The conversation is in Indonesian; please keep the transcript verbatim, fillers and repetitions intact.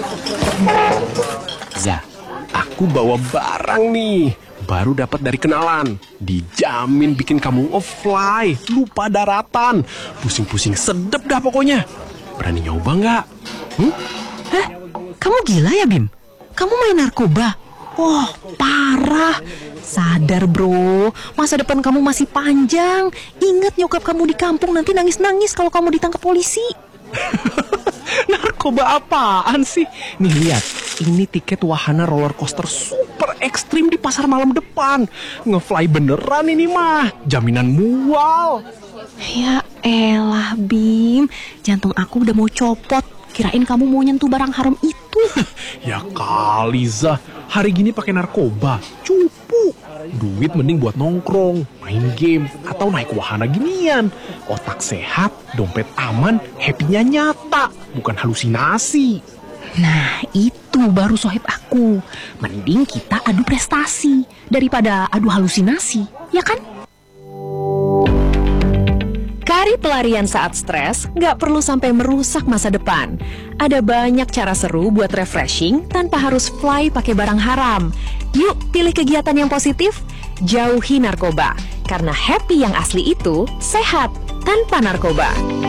Za, aku bawa barang nih. Baru dapat dari kenalan. Dijamin bikin kamu nge-fly, lupa daratan. Pusing-pusing sedep dah pokoknya. Berani nyoba nggak? Hmm? Hah? Kamu gila ya, Bim? Kamu main narkoba? Wah, parah. Sadar, bro. Masa depan kamu masih panjang. Ingat nyokap kamu di kampung nanti nangis-nangis kalau kamu ditangkap polisi. Narkoba apaan sih? Nih lihat, ini tiket wahana roller coaster super ekstrim di pasar malam depan. Nge-fly beneran ini mah, jaminan mual. Ya elah, Bim. Jantung aku udah mau copot. Kirain kamu mau nyentuh barang haram itu. Ya kali, Zah. Hari gini pakai narkoba, cupu. Duit mending buat nongkrong, main game, atau naik wahana ginian. Otak sehat, dompet aman, happy-nya nyata, bukan halusinasi. Nah, itu baru sohib aku. Mending kita adu prestasi daripada adu halusinasi, ya kan? Cari pelarian saat stres nggak perlu sampai merusak masa depan. Ada banyak cara seru buat refreshing tanpa harus fly pakai barang haram. Yuk, pilih kegiatan yang positif, jauhi narkoba. Karena happy yang asli itu sehat tanpa narkoba.